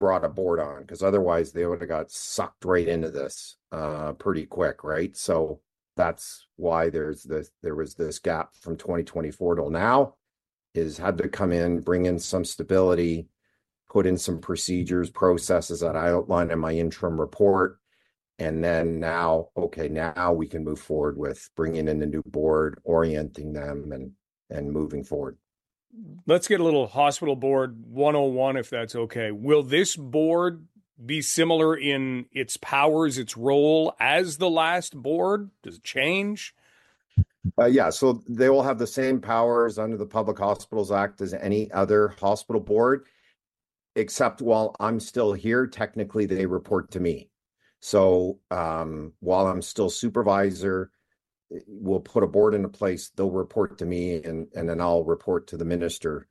brought a board on, because otherwise they would have got sucked right into this pretty quick, right? So that's why there was this gap from 2024 till now, is had to come in, bring in some stability, put in some procedures, processes that I outlined in my interim report. And then now we can move forward with bringing in the new board, orienting them, and moving forward. Let's get a little hospital board 101, if that's okay. Will this board be similar in its powers, its role as the last board? Does it change? Yeah, so they will have the same powers under the Public Hospitals Act as any other hospital board, except while I'm still here, technically they report to me. So while I'm still supervisor, we'll put a board into place, they'll report to me, and then I'll report to the minister.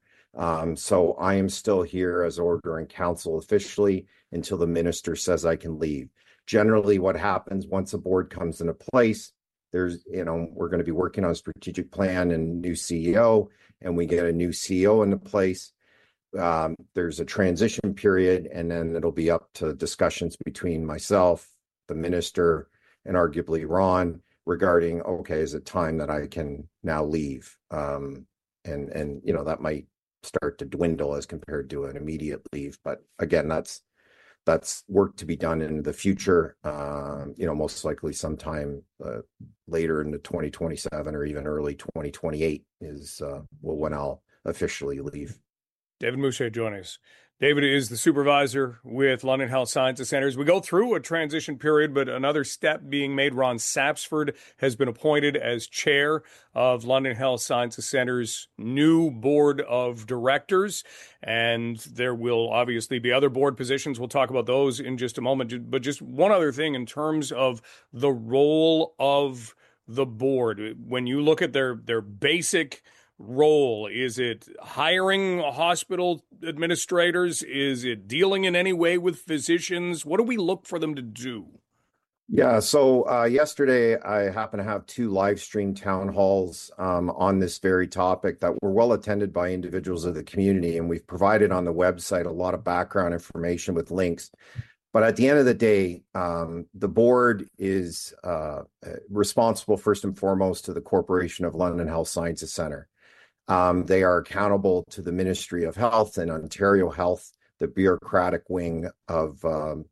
So I am still here as order and council officially until the minister says I can leave. Generally, what happens once a board comes into place, we're going to be working on a strategic plan and new CEO, and we get a new CEO into place. There's a transition period, and then it'll be up to discussions between myself, the minister, and arguably Ron regarding, okay, is it time that I can now leave? And that might start to dwindle as compared to an immediate leave. But again, that's work to be done in the future. Most likely sometime later in the 2027 or even early 2028 is when I'll officially leave. David Moucher joining us. David is the supervisor with London Health Sciences Centres. We go through a transition period, but another step being made. Ron Sapsford has been appointed as chair of London Health Sciences Centres' new board of directors. And there will obviously be other board positions. We'll talk about those in just a moment. But just one other thing in terms of the role of the board. When you look at their basic role, is it hiring hospital administrators? Is it dealing in any way with physicians? What do we look for them to do? Yeah, so yesterday I happened to have 2 live stream town halls on this very topic that were well attended by individuals of the community, and we've provided on the website a lot of background information with links. But at the end of the day, the board is responsible first and foremost to the Corporation of London Health Sciences Centre. They are accountable to the Ministry of Health and Ontario Health, the bureaucratic wing of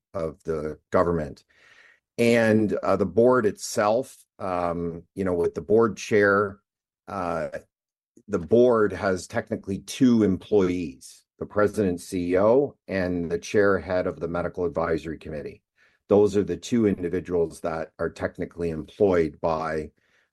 the government. And the board itself, with the board chair, the board has technically 2 employees, the president and CEO and the chair head of the medical advisory committee. Those are the 2 individuals that are technically employed by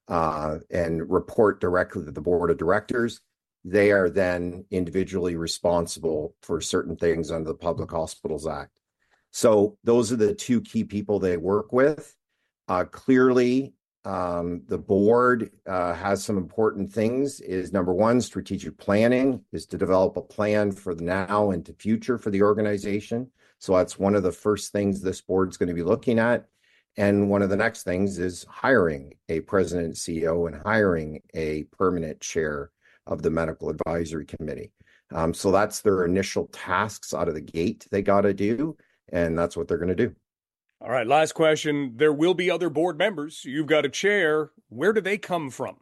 and report directly to the board of directors. They are then individually responsible for certain things under the Public Hospitals Act. So those are the 2 key people they work with. Clearly, the board has some important things. Is number 1, strategic planning, is to develop a plan for the now and to future for the organization. So that's one of the first things this board's going to be looking at. And one of the next things is hiring a president and CEO and hiring a permanent chair of the medical advisory committee. So that's their initial tasks out of the gate they got to do, and that's what they're going to do. All right, last question. There will be other board members. You've got a chair. Where do they come from?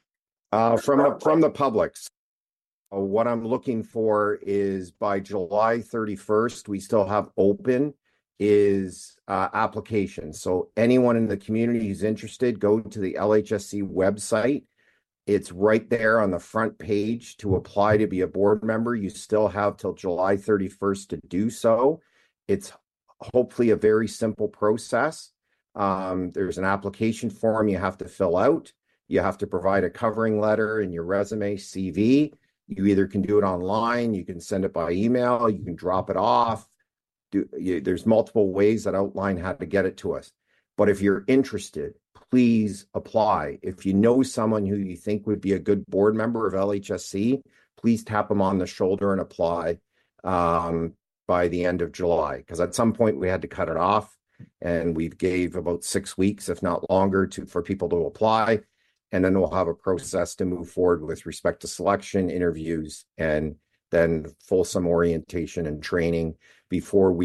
From the public. What I'm looking for is by July 31st, we still have open is applications. So anyone in the community who's interested, go to the LHSC website. It's right there on the front page to apply to be a board member. You still have till July 31st to do so. It's hopefully a very simple process. There's an application form you have to fill out. You have to provide a covering letter and your resume, CV. You either can do it online, you can send it by email, you can drop it off. There's multiple ways that outline how to get it to us. But if you're interested, please apply. If you know someone who you think would be a good board member of LHSC, please tap them on the shoulder and apply by the end of July. Because at some point we had to cut it off, and we gave about 6 weeks, if not longer, for people to apply. And then we'll have a process to move forward with respect to selection, interviews, and then fulsome orientation and training before we